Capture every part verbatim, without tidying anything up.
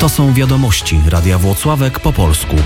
To są wiadomości Radia Włocławek po polsku.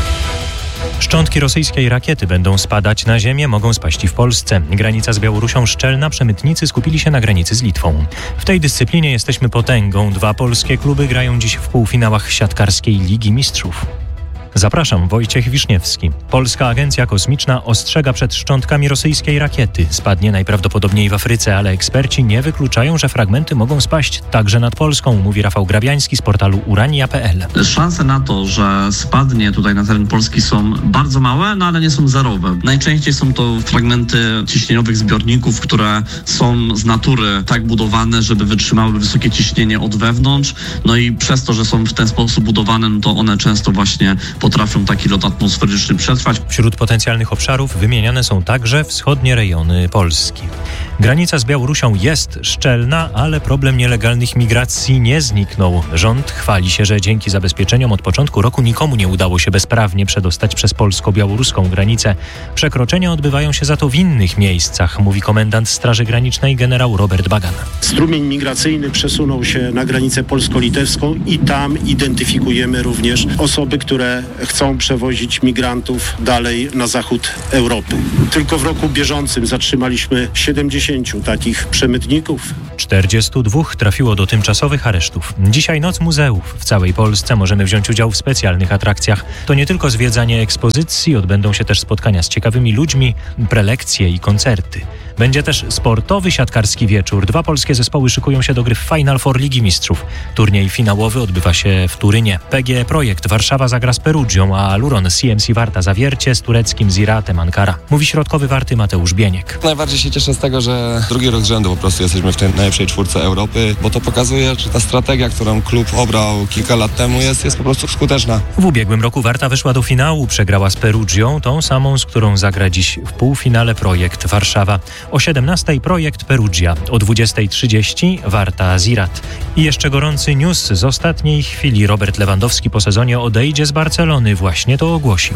Szczątki rosyjskiej rakiety będą spadać na ziemię, mogą spaść i w Polsce. Granica z Białorusią szczelna, przemytnicy skupili się na granicy z Litwą. W tej dyscyplinie jesteśmy potęgą. Dwa polskie kluby grają dziś w półfinałach siatkarskiej Ligi Mistrzów. Zapraszam, Wojciech Wiszniewski. Polska Agencja Kosmiczna ostrzega przed szczątkami rosyjskiej rakiety. Spadnie najprawdopodobniej w Afryce, ale eksperci nie wykluczają, że fragmenty mogą spaść także nad Polską, mówi Rafał Grabiański z portalu urania kropka pe el. Szanse na to, że spadnie tutaj na teren Polski są bardzo małe, no ale nie są zerowe. Najczęściej są to fragmenty ciśnieniowych zbiorników, które są z natury tak budowane, żeby wytrzymały wysokie ciśnienie od wewnątrz. No i przez to, że są w ten sposób budowane, no to one często właśnie potrafią taki lot atmosferyczny przetrwać. Wśród potencjalnych obszarów wymieniane są także wschodnie rejony Polski. Granica z Białorusią jest szczelna, ale problem nielegalnych migracji nie zniknął. Rząd chwali się, że dzięki zabezpieczeniom od początku roku nikomu nie udało się bezprawnie przedostać przez polsko-białoruską granicę. Przekroczenia odbywają się za to w innych miejscach, mówi komendant Straży Granicznej generał Robert Bagan. Strumień migracyjny przesunął się na granicę polsko-litewską i tam identyfikujemy również osoby, które chcą przewozić migrantów dalej na zachód Europy. Tylko w roku bieżącym zatrzymaliśmy siedemdziesięciu takich przemytników. czterdziestu dwóch trafiło do tymczasowych aresztów. Dzisiaj Noc Muzeów. W całej Polsce możemy wziąć udział w specjalnych atrakcjach. To nie tylko zwiedzanie ekspozycji, odbędą się też spotkania z ciekawymi ludźmi, prelekcje i koncerty. Będzie też sportowy siatkarski wieczór. Dwa polskie zespoły szykują się do gry w Final Four Ligi Mistrzów. Turniej finałowy odbywa się w Turynie. P G E Projekt Warszawa zagra z Perugią, a Luron C M C Warta Zawiercie z tureckim Ziratem Ankara. Mówi środkowy Warty Mateusz Bieniek. Najbardziej się cieszę z tego, że drugi rok z rzędu po prostu jesteśmy w tej najlepszej czwórce Europy, bo to pokazuje, że ta strategia, którą klub obrał kilka lat temu jest, jest po prostu skuteczna. W ubiegłym roku Warta wyszła do finału, przegrała z Perugią, tą samą, z którą zagra dziś w półfinale Projekt Warszawa. O siedemnastej Projekt Perugia, o dwudziestej trzydzieści Warta Zirat. I jeszcze gorący news z ostatniej chwili. Robert Lewandowski po sezonie odejdzie z Barcelony. Właśnie to ogłosił.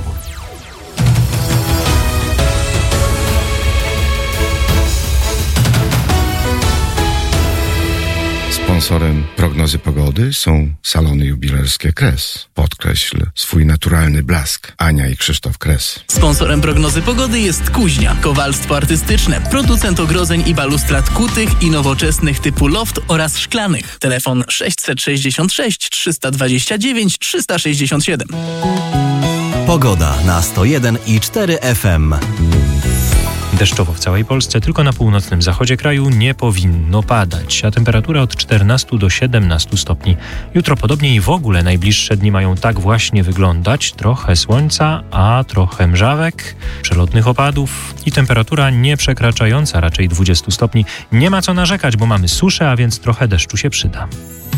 Sponsorem prognozy pogody są salony jubilerskie Kres. Podkreśl swój naturalny blask. Ania i Krzysztof Kres. Sponsorem prognozy pogody jest Kuźnia. Kowalstwo artystyczne. Producent ogrodzeń i balustrad kutych i nowoczesnych typu loft oraz szklanych. Telefon sześćset sześćdziesiąt sześć trzysta dwadzieścia dziewięć trzysta sześćdziesiąt siedem. Pogoda na sto jeden i cztery F M. Deszczowo w całej Polsce, tylko na północnym zachodzie kraju nie powinno padać, a temperatura od czternastu do siedemnastu stopni. Jutro podobnie i w ogóle najbliższe dni mają tak właśnie wyglądać. Trochę słońca, a trochę mrzawek, przelotnych opadów i temperatura nie przekraczająca raczej dwudziestu stopni. Nie ma co narzekać, bo mamy suszę, a więc trochę deszczu się przyda.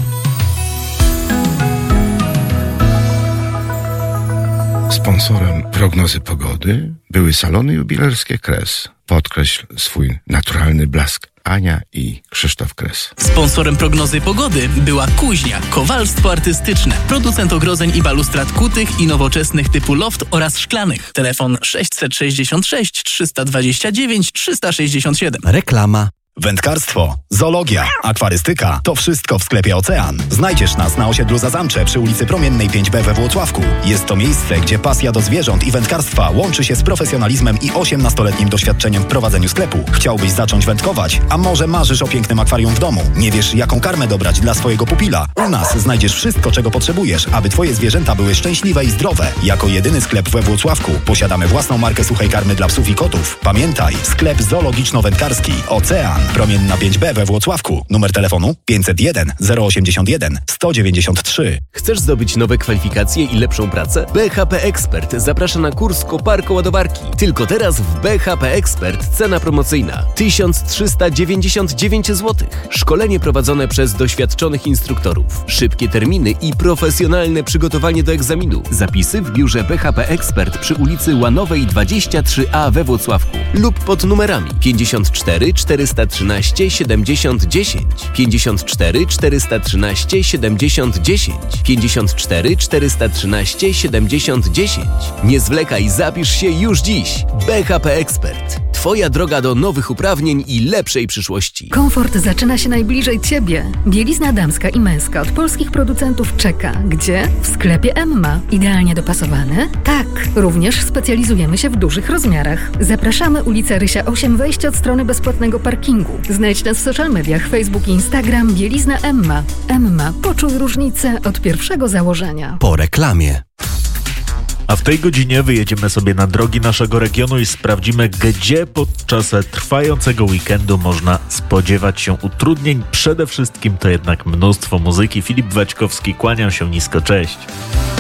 Sponsorem prognozy pogody były salony jubilerskie Kres. Podkreśl swój naturalny blask. Ania i Krzysztof Kres. Sponsorem prognozy pogody była Kuźnia. Kowalstwo artystyczne. Producent ogrodzeń i balustrad kutych i nowoczesnych typu loft oraz szklanych. Telefon sześćset sześćdziesiąt sześć trzysta dwadzieścia dziewięć trzysta sześćdziesiąt siedem. Reklama. Wędkarstwo, zoologia, akwarystyka – to wszystko w sklepie Ocean. Znajdziesz nas na osiedlu Zazamcze przy ulicy Promiennej pięć B we Włocławku. Jest to miejsce, gdzie pasja do zwierząt i wędkarstwa łączy się z profesjonalizmem i osiemnastoletnim doświadczeniem w prowadzeniu sklepu. Chciałbyś zacząć wędkować? A może marzysz o pięknym akwarium w domu? Nie wiesz, jaką karmę dobrać dla swojego pupila? U nas znajdziesz wszystko, czego potrzebujesz, aby twoje zwierzęta były szczęśliwe i zdrowe. Jako jedyny sklep we Włocławku posiadamy własną markę suchej karmy dla psów i kotów. Pamiętaj, sklep zoologiczno-wędkarski Ocean. Promienna pięć B we Włocławku. Numer telefonu pięćset jeden zero osiemdziesiąt jeden sto dziewięćdziesiąt trzy. Chcesz zdobyć nowe kwalifikacje i lepszą pracę? B H P Expert zaprasza na kurs koparko-ładowarki. Tylko teraz w B H P Expert cena promocyjna tysiąc trzysta dziewięćdziesiąt dziewięć złotych. Szkolenie prowadzone przez doświadczonych instruktorów. Szybkie terminy i profesjonalne przygotowanie do egzaminu. Zapisy w biurze B H P Expert przy ulicy Łanowej dwadzieścia trzy A we Włocławku lub pod numerami pięćdziesiąt cztery czterysta trzynaście siedemdziesiąt dziesięć, pięćdziesiąt cztery czterysta trzynaście siedemdziesiąt dziesięć, pięćdziesiąt cztery czterysta trzynaście siedemdziesiąt dziesięć. Nie zwlekaj, zapisz się już dziś. B H P Expert. Twoja droga do nowych uprawnień i lepszej przyszłości. Komfort zaczyna się najbliżej Ciebie. Bielizna damska i męska od polskich producentów czeka. Gdzie? W sklepie Emma. Idealnie dopasowane? Tak. Również specjalizujemy się w dużych rozmiarach. Zapraszamy ulica Rysia osiem, wejście od strony bezpłatnego parkingu. Znajdź nas w social mediach Facebook i Instagram Bielizna Emma. Emma. Poczuj różnicę od pierwszego założenia. Po reklamie. A w tej godzinie wyjedziemy sobie na drogi naszego regionu i sprawdzimy, gdzie podczas trwającego weekendu można spodziewać się utrudnień. Przede wszystkim to jednak mnóstwo muzyki. Filip Waćkowski, kłaniam się nisko, cześć.